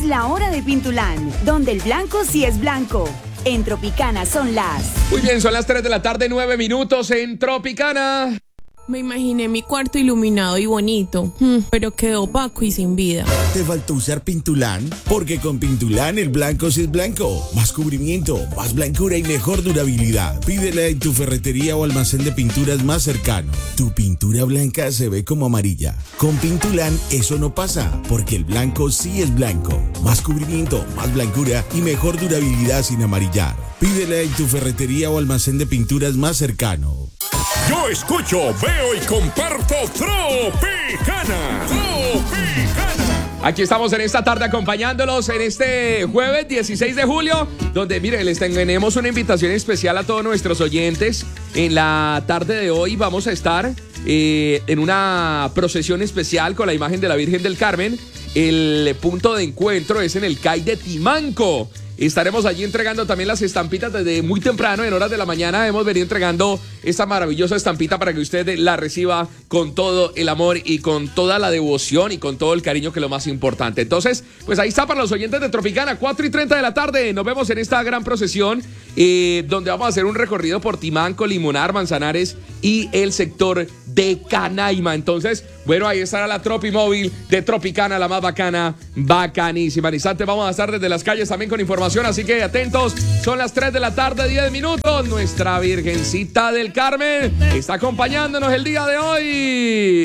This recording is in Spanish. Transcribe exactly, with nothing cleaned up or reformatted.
la hora de Pintulán, donde el blanco sí es blanco. En Tropicana son las... Muy bien, son las tres de la tarde, nueve minutos en Tropicana. Me imaginé mi cuarto iluminado y bonito, hmm, pero quedó opaco y sin vida. ¿Te faltó usar Pintulán? Porque con Pintulán el blanco sí es blanco. Más cubrimiento, más blancura y mejor durabilidad. Pídela en tu ferretería o almacén de pinturas más cercano. Tu pintura blanca se ve como amarilla. Con Pintulán eso no pasa, porque el blanco sí es blanco. Más cubrimiento, más blancura y mejor durabilidad sin amarillar. Pídela en tu ferretería o almacén de pinturas más cercano. Yo escucho, veo y comparto Tropicana. Tropicana. Aquí estamos en esta tarde acompañándolos en este jueves dieciséis de julio, donde, miren, les tenemos una invitación especial a todos nuestros oyentes. En la tarde de hoy vamos a estar eh, en una procesión especial con la imagen de la Virgen del Carmen. El punto de encuentro es en el C A I de Timanco. Estaremos allí entregando también las estampitas desde muy temprano, en horas de la mañana. Hemos venido entregando esta maravillosa estampita para que usted la reciba con todo el amor y con toda la devoción y con todo el cariño, que es lo más importante. Entonces, pues ahí está para los oyentes de Tropicana, cuatro y treinta de la tarde. Nos vemos en esta gran procesión, eh, donde vamos a hacer un recorrido por Timanco, Limonar, Manzanares y el sector de Canaima. Entonces, bueno, ahí estará la Tropi Móvil de Tropicana, la más bacana, bacanísima. En instante vamos a estar desde las calles también con información, así que atentos. Son las tres de la tarde, diez minutos. Nuestra Virgencita del Carmen está acompañándonos el día de hoy.